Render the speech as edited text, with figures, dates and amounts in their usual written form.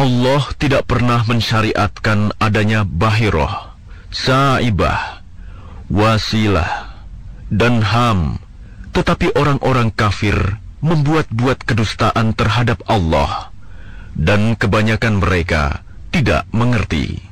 Allah tidak pernah mensyariatkan adanya bahiroh, saibah, wasilah, dan ham, tetapi orang-orang kafir membuat-buat kedustaan terhadap Allah, dan kebanyakan mereka tidak mengerti.